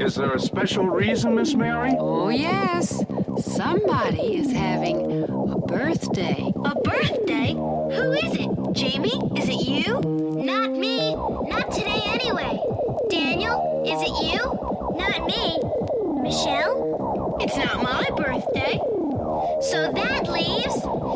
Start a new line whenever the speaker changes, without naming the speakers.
Is there a special reason, Miss Mary?
Oh, yes. Somebody is having a birthday.
A birthday? Who is it? Jamie, is it you? Not me. Not today anyway. Daniel, is it you? Not me. Michelle? It's not my birthday. So that leaves